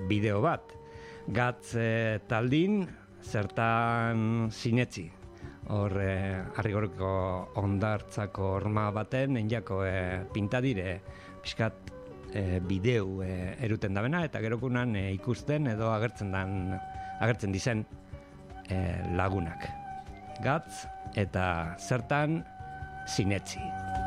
bideo bat. Gatz taldin, zertan sinetzi. Hor, Arrigorriko hondartzako horma baten, enjako pintadire, pixkat bideu eruten dabena, eta gerokunan ikusten edo agertzen dizen lagunak. Gatz eta zertan sinetzi.